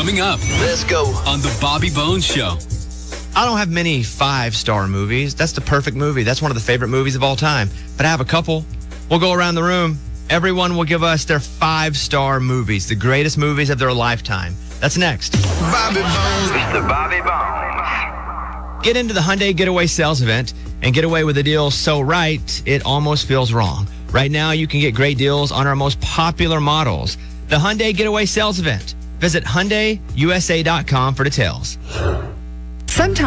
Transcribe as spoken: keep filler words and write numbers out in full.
Coming up. Let's go. On the Bobby Bones Show. I don't have many five-star movies. That's the perfect movie. That's one of the favorite movies of all time. But I have a couple. We'll go around the room. Everyone will give us their five-star movies, the greatest movies of their lifetime. That's next. Bobby Bones. It's the Bobby Bones. Get into the Hyundai Getaway sales event and get away with a deal so right, it almost feels wrong. Right now, you can get great deals on our most popular models. The Hyundai Getaway sales event. Visit Hyundai U S A dot com for details. Sometimes